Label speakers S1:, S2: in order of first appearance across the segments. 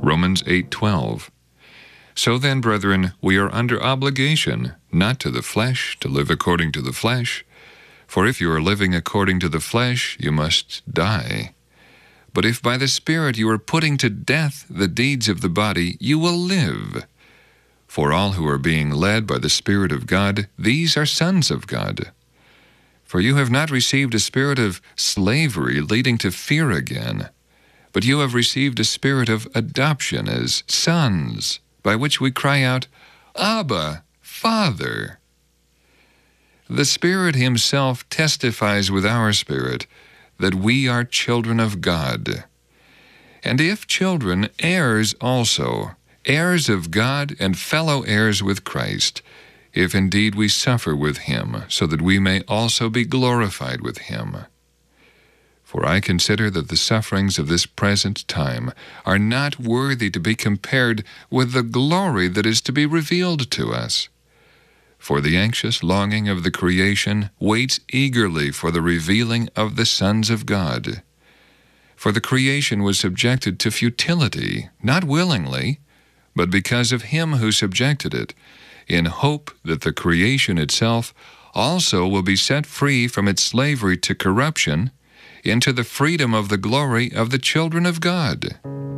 S1: Romans 8:12. So then, brethren, we are under obligation, not to the flesh, to live according to the flesh. For if you are living according to the flesh, you must die. But if by the Spirit you are putting to death the deeds of the body, you will live. For all who are being led by the Spirit of God, these are sons of God. For you have not received a spirit of slavery leading to fear again, but you have received a spirit of adoption as sons, by which we cry out, Abba, Father. The Spirit Himself testifies with our spirit that we are children of God. And if children, heirs also, heirs of God and fellow heirs with Christ, if indeed we suffer with Him, so that we may also be glorified with Him. For I consider that the sufferings of this present time are not worthy to be compared with the glory that is to be revealed to us. For the anxious longing of the creation waits eagerly for the revealing of the sons of God. For the creation was subjected to futility, not willingly, but because of Him who subjected it, in hope that the creation itself also will be set free from its slavery to corruption into the freedom of the glory of the children of God.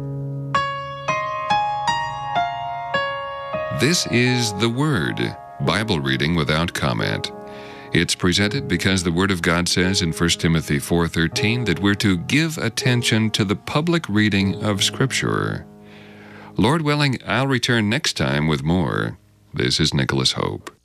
S1: This is the Word, Bible reading without comment. It's presented because the Word of God says in 1 Timothy 4:13 that we're to give attention to the public reading of Scripture. Lord willing, I'll return next time with more. This is Nicholas Hope.